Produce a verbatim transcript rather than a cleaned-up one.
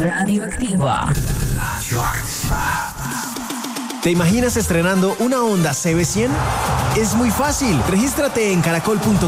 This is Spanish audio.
Radioactiva. ¿Te imaginas estrenando una Honda C B cien? Es muy fácil. Regístrate en caracol punto com